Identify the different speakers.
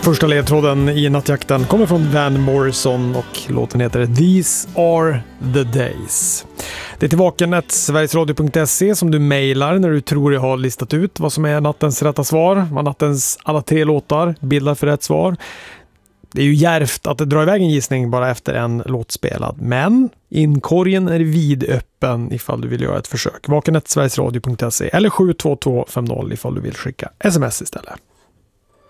Speaker 1: Första ledtråden i nattjakten kommer från Van Morrison och låten heter These Are The Days. Det är till vakenet sverigesradio.se som du mejlar när du tror jag har listat ut vad som är nattens rätta svar. Vad nattens alla 3 låtar bildar för rätt svar. Det är ju djärvt att dra iväg en gissning bara efter en låt spelad. Men inkorgen är vidöppen ifall du vill göra ett försök. Vakenet sverigesradio.se eller 72250 ifall du vill skicka sms istället.